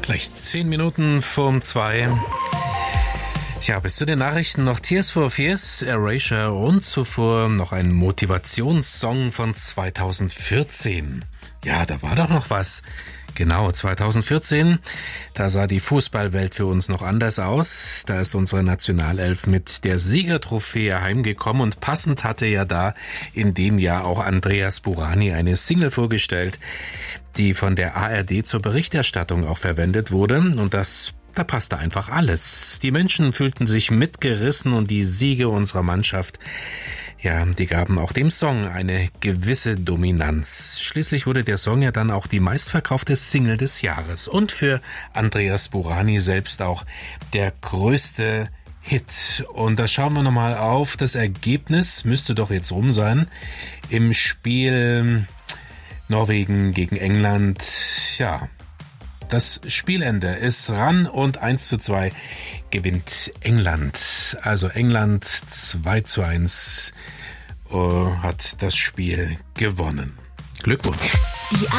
Gleich 10 Minuten vor 2. Tja, bis zu den Nachrichten noch Tears for Fears, Erasure und zuvor noch ein Motivationssong von 2014. Ja, da war doch noch was. Genau, 2014, da sah die Fußballwelt für uns noch anders aus. Da ist unsere Nationalelf mit der Siegertrophäe heimgekommen und passend hatte ja da in dem Jahr auch Andreas Burani eine Single vorgestellt, die von der ARD zur Berichterstattung auch verwendet wurde, und da passte einfach alles. Die Menschen fühlten sich mitgerissen und die Siege unserer Mannschaft, ja, die gaben auch dem Song eine gewisse Dominanz. Schließlich wurde der Song ja dann auch die meistverkaufte Single des Jahres und für Andreas Burani selbst auch der größte Hit. Und da schauen wir nochmal auf. Das Ergebnis müsste doch jetzt rum sein. Im Spiel Norwegen gegen England, ja, das Spielende ist ran und 1:2 gewinnt England. Also England 2:1 hat das Spiel gewonnen. Glückwunsch.